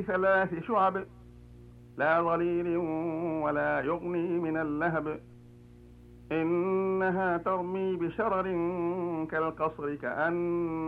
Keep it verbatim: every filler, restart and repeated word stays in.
ثلاث شعب لا ظليل ولا يغني من اللهب إنها ترمي بشرر كالقصر كأن